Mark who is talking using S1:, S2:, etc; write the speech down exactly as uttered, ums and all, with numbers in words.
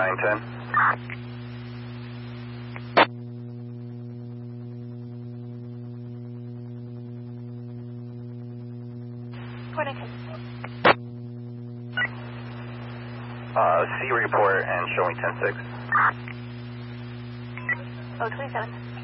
S1: nine ten. Uh, C report and show me ten six.
S2: Oh, twenty-seven.